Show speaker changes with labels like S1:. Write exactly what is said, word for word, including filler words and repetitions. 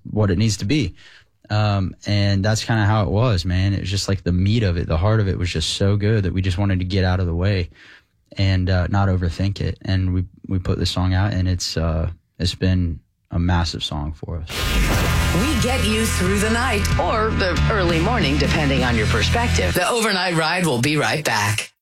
S1: what it needs to be. Um, and that's kind of how it was, man. It was just like the meat of it, the heart of it was just so good that we just wanted to get out of the way and uh, not overthink it. And we we put this song out, and it's uh, it's been a massive song for us.
S2: We get you through the night or the early morning, depending on your perspective. The Overnight Ride will be right back.